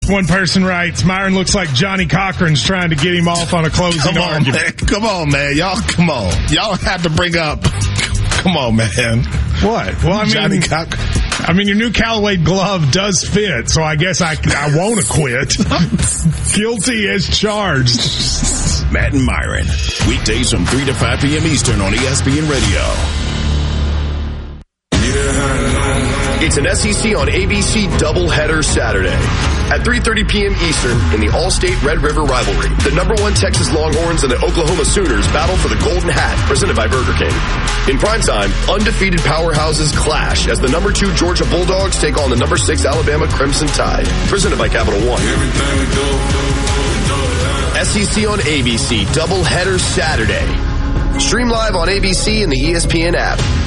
One person writes, Myron looks like Johnny Cochran's trying to get him off on a closing argument. Come on, man. Y'all have to bring up. Come on, man. What? Well, Johnny Cochran. I mean, your new Callaway glove does fit, so I guess I won't acquit. Guilty as charged. Matt and Myron, weekdays from 3 to 5 p.m. Eastern on ESPN Radio. It's an SEC on ABC doubleheader Saturday. At 3:30 p.m. Eastern in the All-State Red River rivalry, the #1 Texas Longhorns and the Oklahoma Sooners battle for the Golden Hat, presented by Burger King. In primetime, undefeated powerhouses clash as the #2 Georgia Bulldogs take on the #6 Alabama Crimson Tide, presented by Capital One. SEC on ABC doubleheader Saturday. Stream live on ABC and the ESPN app.